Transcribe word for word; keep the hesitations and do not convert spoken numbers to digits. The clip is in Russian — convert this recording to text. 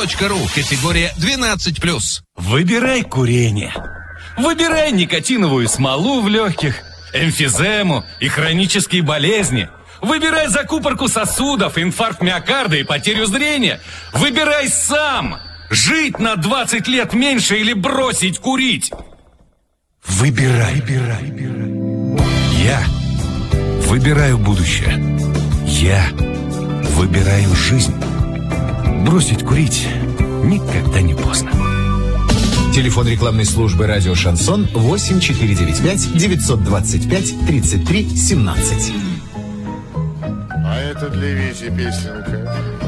точка ру. Категория двенадцать плюс. Выбирай курение. Выбирай никотиновую смолу в легких, эмфизему и хронические болезни. Выбирай закупорку сосудов, инфаркт миокарда и потерю зрения. Выбирай сам. Жить на двадцать лет меньше или бросить курить. Выбирай. Выбирай. Я выбираю будущее. Я выбираю жизнь. Бросить курить никогда не поздно. Телефон рекламной службы «Радио Шансон» восемь четыре девять пять девятьсот двадцать пять тридцать три семнадцать. А это для Вити песенка.